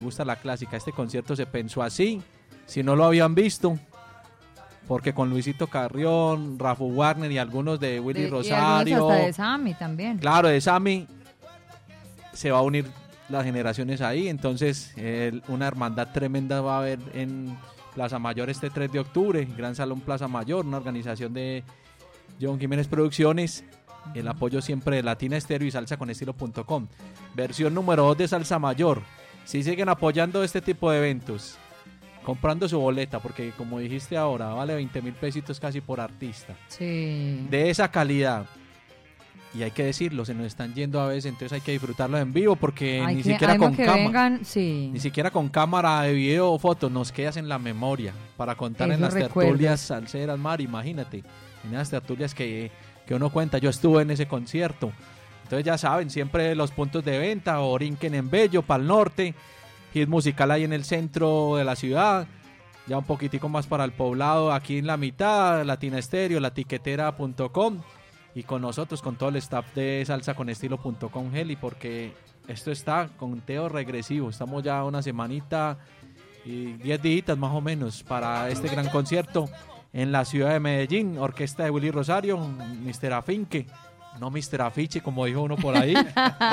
Me gusta la clásica. Este concierto se pensó así, si no lo habían visto, porque con Luisito Carrión, Rafa Wagner y algunos de Willy Rosario. Y algunos hasta de Sammy también. Claro, de Sammy se va a unir las generaciones ahí, entonces una hermandad tremenda va a haber en Plaza Mayor este 3 de octubre, Gran Salón Plaza Mayor, una organización de John Jiménez Producciones, el apoyo siempre de Latina Estéreo y salsaconestilo.com. Versión número 2 de Salsa Mayor. Si siguen apoyando este tipo de eventos, comprando su boleta, porque como dijiste ahora, vale 20,000 pesitos casi por artista. Sí. De esa calidad. Y hay que decirlo, se nos están yendo a veces, entonces hay que disfrutarlo en vivo, porque ni siquiera con cámara, sí. ni siquiera con cámara de video o fotos nos quedas en la memoria para contar Eso en las recuerdo. tertulias salseras, Mari, imagínate, en las tertulias que uno cuenta. Yo estuve en ese concierto. Entonces ya saben, siempre los puntos de venta, Orinquen en Bello, Pal Norte, hit musical ahí en el centro de la ciudad, ya un poquitico más para el poblado, aquí en la mitad, Latina Estéreo, latiquetera.com, y con nosotros, con todo el staff de salsaconestilo.com, Heli, porque esto está conteo regresivo, estamos ya una semanita y 10 días más o menos para este gran concierto en la ciudad de Medellín, orquesta de Willy Rosario, Mr. Afinque, no Mr. Afiche, como dijo uno por ahí.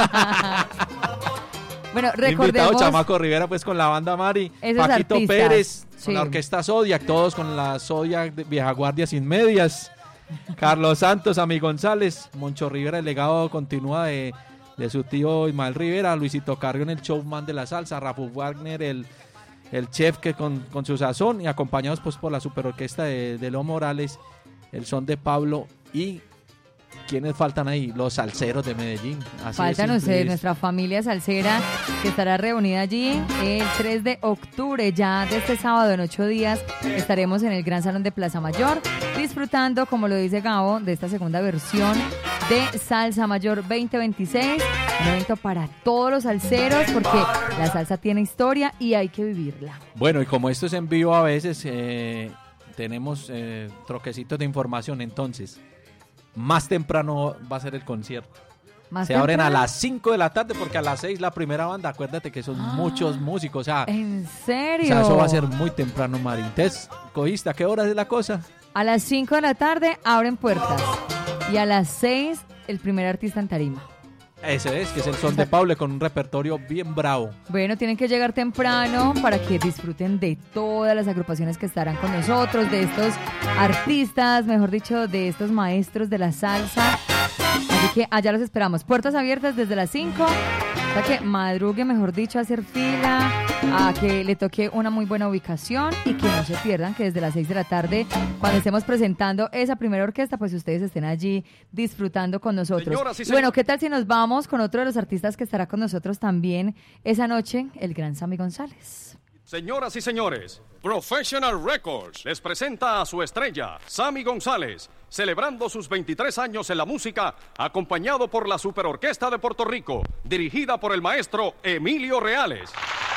Bueno, recordemos... Invitado Chamaco Rivera, pues con la banda Mari, Paquito artistas, Pérez, sí, con la orquesta Zodiac, todos con la Zodiac de Vieja Guardia sin medias, Carlos Santos, Ami González, Moncho Rivera, el legado continúa de su tío Ismael Rivera, Luisito Carrión, el showman de la salsa, Rafa Wagner, el chef que con su sazón, y acompañados pues por la superorquesta de Leo Morales, el son de Pablo. Y ¿quiénes faltan ahí? Los salseros de Medellín. Así faltan ustedes, nuestra familia salsera, que estará reunida allí el 3 de octubre, ya de este sábado en 8 días. Estaremos en el Gran Salón de Plaza Mayor, disfrutando, como lo dice Gabo, de esta segunda versión de Salsa Mayor 2026. Un evento para todos los salseros, porque la salsa tiene historia y hay que vivirla. Bueno, y como esto es en vivo, a veces tenemos troquecitos de información, entonces más temprano va a ser el concierto. Se abren a las 5 de la tarde, porque a las 6 la primera banda. Acuérdate que son muchos músicos. O sea, ¿en serio? O sea, eso va a ser muy temprano, Mari. Entonces, ¿cogiste a qué hora es la cosa? A las 5 de la tarde abren puertas. Y a las 6 el primer artista en tarima. Ese es, que es el son de Pablo, con un repertorio bien bravo. Bueno, tienen que llegar temprano para que disfruten de todas las agrupaciones que estarán con nosotros, de estos artistas, mejor dicho, de estos maestros de la salsa. Así que allá los esperamos. Puertas abiertas desde las 5. Para que madrugue, mejor dicho, a hacer fila, a que le toque una muy buena ubicación y que no se pierdan que desde las 6 de la tarde, cuando estemos presentando esa primera orquesta, pues ustedes estén allí disfrutando con nosotros. Y bueno, ¿qué tal si nos vamos con otro de los artistas que estará con nosotros también esa noche? El gran Sammy González. Señoras y señores, Professional Records les presenta a su estrella, Sammy González, celebrando sus 23 años en la música, acompañado por la Superorquesta de Puerto Rico, dirigida por el maestro Emilio Reales.